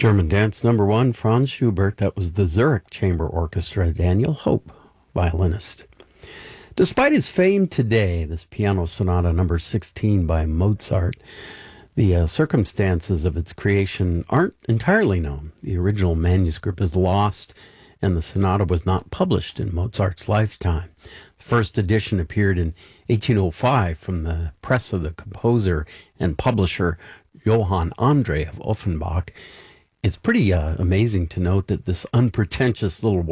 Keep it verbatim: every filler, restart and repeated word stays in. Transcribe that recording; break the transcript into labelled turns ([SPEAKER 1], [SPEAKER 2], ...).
[SPEAKER 1] German Dance Number One, Franz Schubert. That was the Zurich Chamber Orchestra, Daniel Hope, violinist. Despite his fame today, this piano sonata number sixteen by Mozart, the uh, circumstances of its creation aren't entirely known. The original manuscript is lost, and the sonata was not published in Mozart's lifetime. The first edition appeared in eighteen oh five from the press of the composer and publisher Johann Andre of Offenbach. It's pretty uh, amazing to note that this unpretentious little